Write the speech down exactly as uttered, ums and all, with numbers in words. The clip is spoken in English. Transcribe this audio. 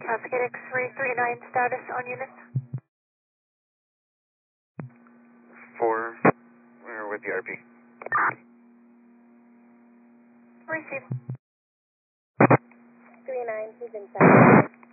Phoenix three three nine status on unit. Four, we're with the R P. Receive. three nine, he's inside.